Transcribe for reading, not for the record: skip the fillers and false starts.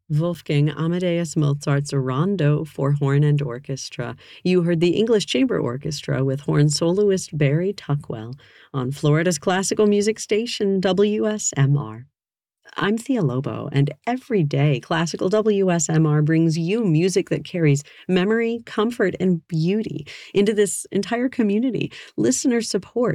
Wolfgang Amadeus Mozart's Rondo for horn and orchestra. You heard the English Chamber Orchestra with horn soloist Barry Tuckwell on Florida's classical music station WSMR. I'm Thea Lobo, and every day Classical WSMR brings you music that carries memory, comfort, and beauty into this entire community. Listener support